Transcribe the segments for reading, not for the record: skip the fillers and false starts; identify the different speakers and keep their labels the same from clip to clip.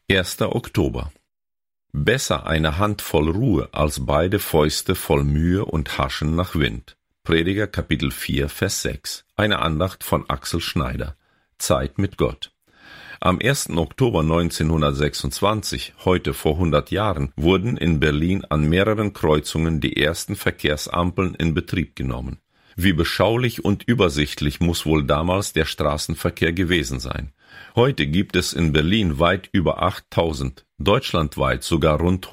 Speaker 1: 1. Oktober. Besser eine Handvoll Ruhe als beide Fäuste voll Mühe und Haschen nach Wind. Prediger Kapitel 4, Vers 6. Eine Andacht von Axel Schneider. Zeit mit Gott. Am 1. Oktober 1926, heute vor 100 Jahren, wurden in Berlin an mehreren Kreuzungen die ersten Verkehrsampeln in Betrieb genommen. Wie beschaulich und übersichtlich muss wohl damals der Straßenverkehr gewesen sein. Heute gibt es in Berlin weit über 8.000, deutschlandweit sogar rund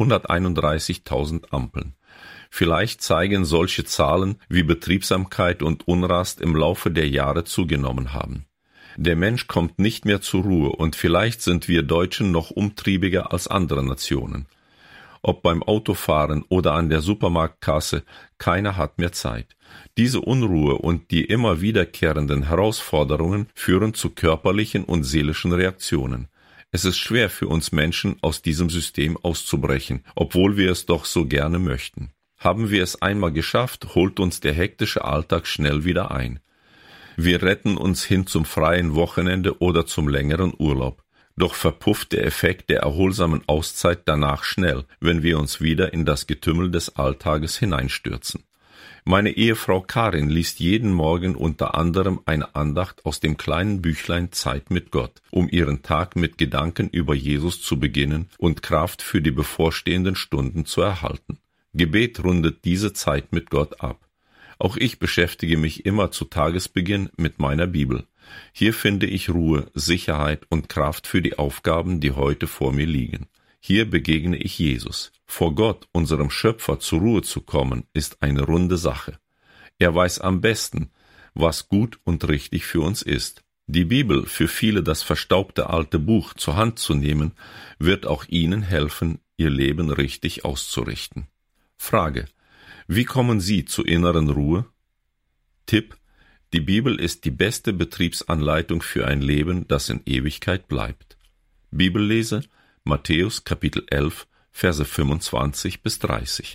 Speaker 1: 131.000 Ampeln. Vielleicht zeigen solche Zahlen, wie Betriebsamkeit und Unrast im Laufe der Jahre zugenommen haben. Der Mensch kommt nicht mehr zur Ruhe und vielleicht sind wir Deutschen noch umtriebiger als andere Nationen. Ob beim Autofahren oder an der Supermarktkasse, keiner hat mehr Zeit. Diese Unruhe und die immer wiederkehrenden Herausforderungen führen zu körperlichen und seelischen Reaktionen. Es ist schwer für uns Menschen, aus diesem System auszubrechen, obwohl wir es doch so gerne möchten. Haben wir es einmal geschafft, holt uns der hektische Alltag schnell wieder ein. Wir retten uns hin zum freien Wochenende oder zum längeren Urlaub. Doch verpufft der Effekt der erholsamen Auszeit danach schnell, wenn wir uns wieder in das Getümmel des Alltages hineinstürzen. Meine Ehefrau Karin liest jeden Morgen unter anderem eine Andacht aus dem kleinen Büchlein Zeit mit Gott, um ihren Tag mit Gedanken über Jesus zu beginnen und Kraft für die bevorstehenden Stunden zu erhalten. Gebet rundet diese Zeit mit Gott ab. Auch ich beschäftige mich immer zu Tagesbeginn mit meiner Bibel. Hier finde ich Ruhe, Sicherheit und Kraft für die Aufgaben, die heute vor mir liegen. Hier begegne ich Jesus. Vor Gott, unserem Schöpfer, zur Ruhe zu kommen, ist eine runde Sache. Er weiß am besten, was gut und richtig für uns ist. Die Bibel, für viele das verstaubte alte Buch, zur Hand zu nehmen, wird auch ihnen helfen, ihr Leben richtig auszurichten. Frage: Wie kommen Sie zur inneren Ruhe? Tipp: Die Bibel ist die beste Betriebsanleitung für ein Leben, das in Ewigkeit bleibt. Bibellese: Matthäus Kapitel 11, Verse 25 bis 30.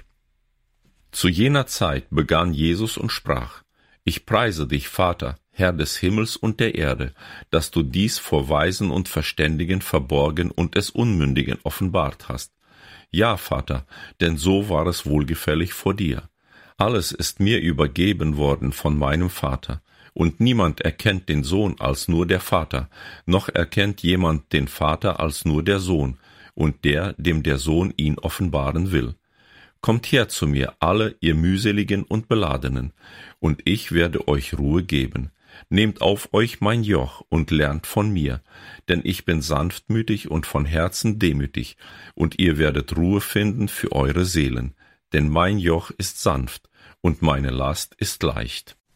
Speaker 1: Zu jener Zeit begann Jesus und sprach: Ich preise dich, Vater, Herr des Himmels und der Erde, dass du dies vor Weisen und Verständigen verborgen und es Unmündigen offenbart hast. Ja, Vater, denn so war es wohlgefällig vor dir. Alles ist mir übergeben worden von meinem Vater, und niemand erkennt den Sohn als nur der Vater, noch erkennt jemand den Vater als nur der Sohn, und der, dem der Sohn ihn offenbaren will. Kommt her zu mir, alle ihr mühseligen und Beladenen, und ich werde euch Ruhe geben. Nehmt auf euch mein Joch und lernt von mir, denn ich bin sanftmütig und von Herzen demütig, und ihr werdet Ruhe finden für eure Seelen, denn mein Joch ist sanft und meine Last ist leicht.